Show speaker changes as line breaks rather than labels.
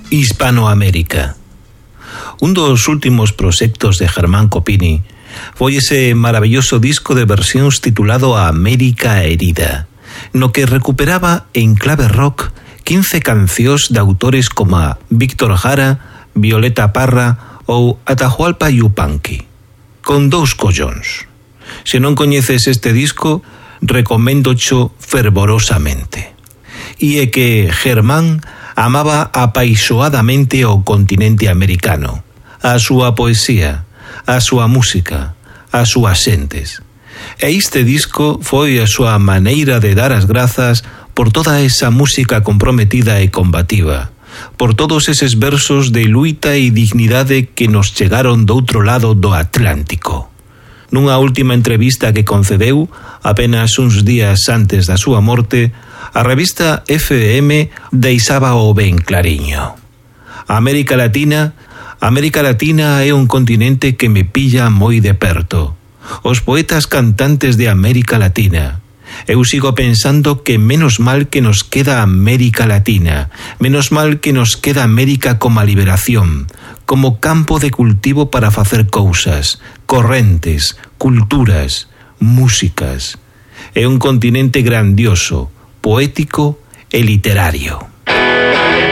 Hispanoamérica. Un dos últimos proxectos de Germán Copini foi ese maravilloso disco de versións titulado América Herida, no que recuperaba en clave rock 15 cancións de autores como Víctor Jara, Violeta Parra ou Atahualpa Yupanqui, con 2 collóns. Se non coñeces este disco, recoméndocho fervorosamente. E é que Germán amaba apaixoadamente o continente americano, a súa poesía, a súa música, as súas xentes. E este disco foi a súa maneira de dar as grazas por toda esa música comprometida e combativa, por todos eses versos de luita e dignidade que nos chegaron do outro lado do Atlántico. Nunha última entrevista que concedeu, apenas uns días antes da súa morte, a revista FM deixaba o ben clariño. América Latina é un continente que me pilla moi de perto. Os poetas cantantes de América Latina. Eu sigo pensando que menos mal que nos queda América Latina, menos mal que nos queda América como a liberación, como campo de cultivo para facer cousas, correntes, culturas, músicas. É un continente grandioso, poético e literario.